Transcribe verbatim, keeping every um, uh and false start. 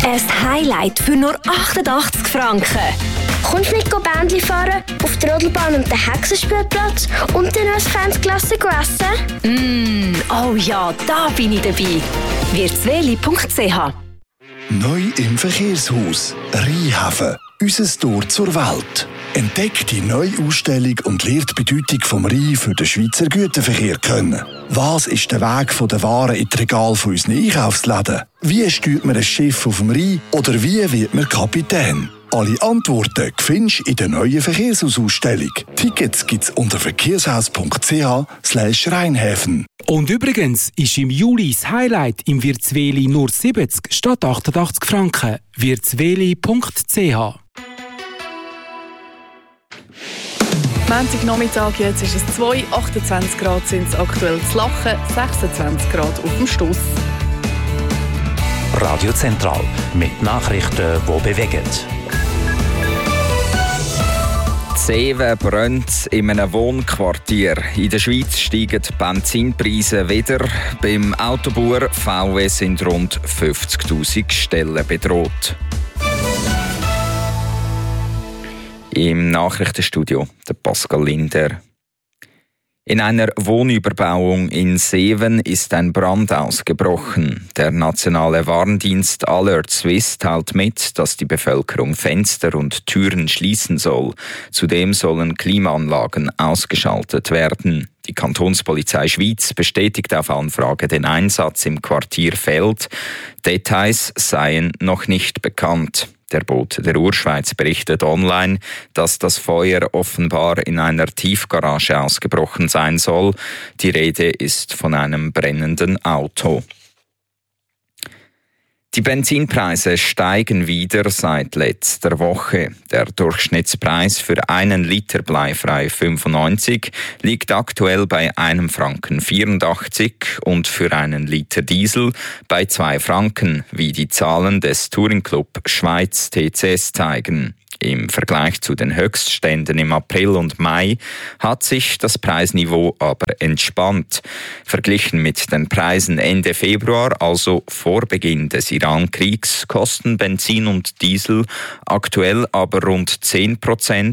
Ein Highlight für nur achtundachtzig Franken. Kommst du mit Bändli fahren, auf der Rodelbahn und den Hexenspielplatz und dann noch ein Fernsklasse essen? Mm, oh ja, da bin ich dabei. wirtsweli punkt c h. Neu im Verkehrshaus Rheinhafen. Unser Tor zur Welt. Entdeckt die neue Ausstellung und lernt die Bedeutung vom Rhein für den Schweizer Güterverkehr kennen. Was ist der Weg von der Waren in die Regale von unseren Einkaufsläden? Wie steuert man ein Schiff auf dem Rhein? Oder wie wird man Kapitän? Alle Antworten findest du in der neuen Verkehrshausausstellung. Tickets gibt's unter verkehrshaus punkt c h slash Rheinhäfen. Und übrigens ist im Juli das Highlight im Wirtsweli nur siebzig statt achtundachtzig Franken. wirtsweli punkt c h. Montagnachmittag, jetzt ist es zwei, achtundzwanzig Grad sind es aktuell zu Lachen, sechsundzwanzig Grad auf dem Stoss. Radio Zentral mit Nachrichten, die bewegen. Seven brennt in einem Wohnquartier. In der Schweiz steigen die Benzinpreise wieder. Beim Autobauer V W sind rund fünfzigtausend Stellen bedroht. Im Nachrichtenstudio der Pascal Linder. In einer Wohnüberbauung in Seven ist ein Brand ausgebrochen. Der nationale Warndienst Alert Swiss teilt mit, dass die Bevölkerung Fenster und Türen schließen soll. Zudem sollen Klimaanlagen ausgeschaltet werden. Die Kantonspolizei Schweiz bestätigt auf Anfrage den Einsatz im Quartier Feld. Details seien noch nicht bekannt. Der Bote der Urschweiz berichtet online, dass das Feuer offenbar in einer Tiefgarage ausgebrochen sein soll. Die Rede ist von einem brennenden Auto. Die Benzinpreise steigen wieder seit letzter Woche. Der Durchschnittspreis für einen Liter bleifrei fünfundneunzig liegt aktuell bei einem Franken vierundachtzig und für einen Liter Diesel bei zwei Franken, wie die Zahlen des Touring Club Schweiz T C S zeigen. Im Vergleich zu den Höchstständen im April und Mai hat sich das Preisniveau aber entspannt. Verglichen mit den Preisen Ende Februar, also vor Beginn des Iran-Kriegs, kosten Benzin und Diesel aktuell aber rund zehn Prozent